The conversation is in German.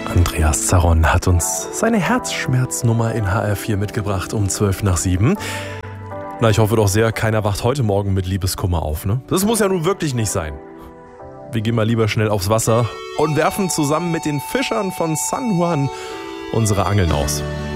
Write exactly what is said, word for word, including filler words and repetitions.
Andreas Zaron hat uns seine Herzschmerznummer in H R vier mitgebracht um zwölf nach sieben. Na, ich hoffe doch sehr, keiner wacht heute Morgen mit Liebeskummer auf, ne? Das muss ja nun wirklich nicht sein. Wir gehen mal lieber schnell aufs Wasser und werfen zusammen mit den Fischern von San Juan unsere Angeln aus.